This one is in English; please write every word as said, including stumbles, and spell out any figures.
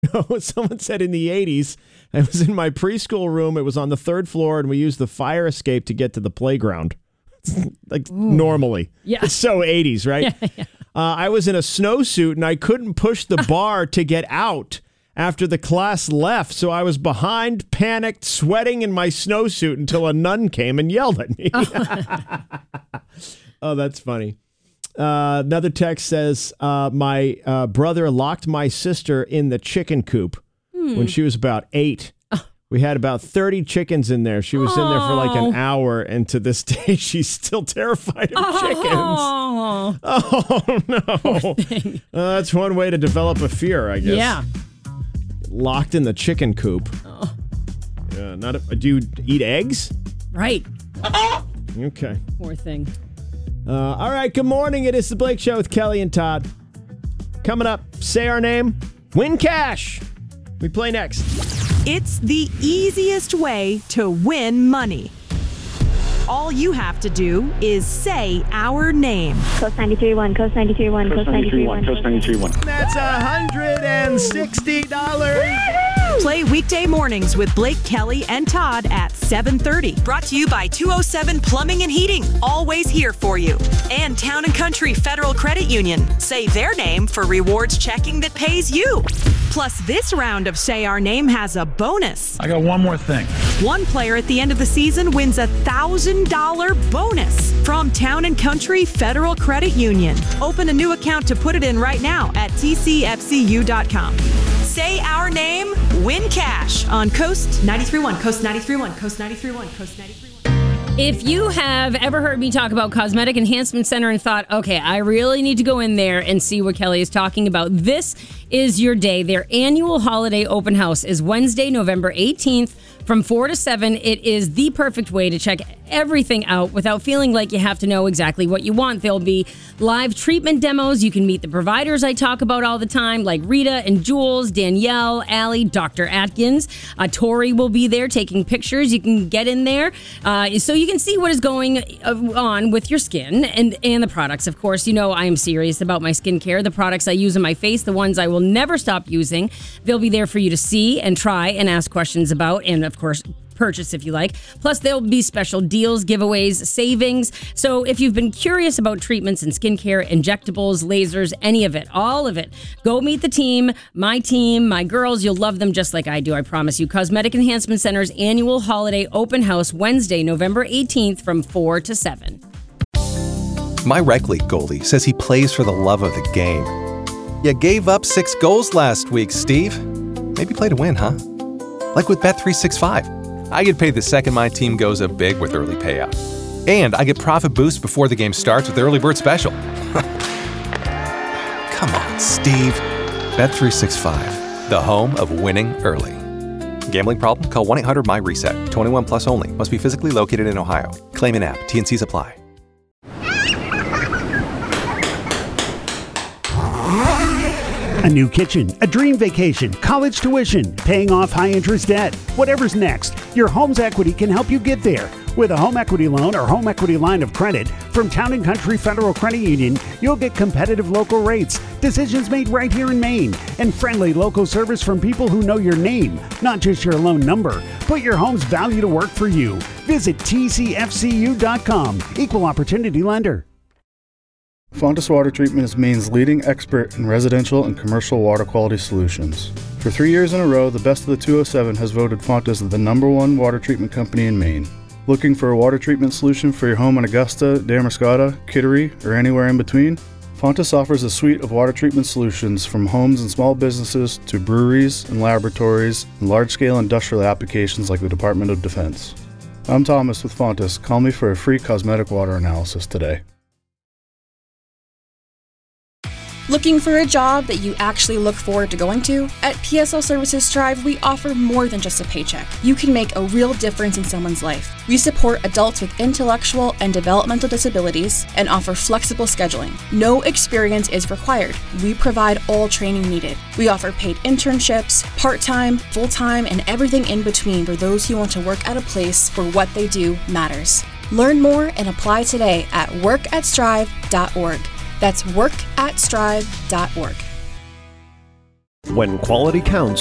Someone said in the eighties, I was in my preschool room. It was on the third floor, and we used the fire escape to get to the playground. like Ooh. normally. Yeah. It's so eighties, right? Yeah, yeah. Uh, I was in a snowsuit, and I couldn't push the bar to get out after the class left. So I was behind, panicked, sweating in my snowsuit until a nun came and yelled at me. Oh, oh that's funny. Uh, another text says, uh, my uh, brother locked my sister in the chicken coop hmm. when she was about eight. Oh. We had about thirty chickens in there. She was oh. in there for like an hour, and to this day, she's still terrified of oh. chickens. Oh, no. Uh, that's one way to develop a fear, I guess. Yeah. Locked in the chicken coop. Oh. Yeah, not a, do you eat eggs? Right. Okay. Poor thing. Uh, all right, good morning. It is the Blake Show with Kelly and Todd. Coming up, say our name, win cash. We play next. It's the easiest way to win money. All you have to do is say our name. Coast ninety-three point one, Coast ninety-three point one, Coast ninety-three point one, Coast ninety-three point one. That's one hundred sixty dollars. Play weekday mornings with Blake, Kelly, and Todd at seven thirty. Brought to you by two oh seven Plumbing and Heating. Always here for you. And Town and Country Federal Credit Union. Say their name for rewards checking that pays you. Plus, this round of Say Our Name has a bonus. I got one more thing. One player at the end of the season wins a one thousand dollars bonus from Town and Country Federal Credit Union. Open a new account to put it in right now at T C F C U dot com. Say our name, win cash on Coast ninety-three point one, Coast ninety-three point one, Coast ninety-three point one, Coast ninety-three point one. If you have ever heard me talk about Cosmetic Enhancement Center and thought, okay, I really need to go in there and see what Kelly is talking about, this is your day. Their annual holiday open house is Wednesday, November eighteenth from four to seven. It is the perfect way to check everything out without feeling like you have to know exactly what you want. There'll be live treatment demos. You can meet the providers I talk about all the time, like Rita and Jules, Danielle, Allie, Doctor Atkins. Uh, Tori will be there taking pictures. You can get in there uh, so you can see what is going on with your skin and, and the products. Of course, you know I am serious about my skincare. The products I use on my face, the ones I will never stop using, they'll be there for you to see and try and ask questions about, and of course, purchase if you like. Plus, there'll be special deals, giveaways, savings. So if you've been curious about treatments and skincare, injectables, lasers, any of it, all of it, go meet the team, my team, my girls. You'll love them just like I do, I promise you. Cosmetic Enhancement Center's annual holiday open house, Wednesday, November eighteenth from four to seven. My rec league goalie says he plays for the love of the game. You gave up six goals last week, Steve. Maybe play to win, huh? Like with Bet three sixty-five. I get paid the second my team goes up big with early payout. And I get profit boost before the game starts with Early Bird Special. Come on, Steve. Bet three sixty-five, the home of winning early. Gambling problem? Call one eight hundred my reset. twenty-one plus only. Must be physically located in Ohio. Claim an app. T N Cs apply. A new kitchen, a dream vacation, college tuition, paying off high-interest debt. Whatever's next, your home's equity can help you get there. With a home equity loan or home equity line of credit from Town and Country Federal Credit Union, you'll get competitive local rates, decisions made right here in Maine, and friendly local service from people who know your name, not just your loan number. Put your home's value to work for you. Visit T C F C U dot com. Equal Opportunity Lender. Fontis Water Treatment is Maine's leading expert in residential and commercial water quality solutions. For three years in a row, the Best of the two oh seven has voted Fontis the number one water treatment company in Maine. Looking for a water treatment solution for your home in Augusta, Damariscotta, Kittery, or anywhere in between? Fontis offers a suite of water treatment solutions from homes and small businesses to breweries and laboratories and large-scale industrial applications like the Department of Defense. I'm Thomas with Fontis. Call me for a free cosmetic water analysis today. Looking for a job that you actually look forward to going to? At P S L Services Strive, we offer more than just a paycheck. You can make a real difference in someone's life. We support adults with intellectual and developmental disabilities and offer flexible scheduling. No experience is required. We provide all training needed. We offer paid internships, part-time, full-time, and everything in between for those who want to work at a place where what they do matters. Learn more and apply today at work at strive dot org. That's work at strive dot org. When quality counts,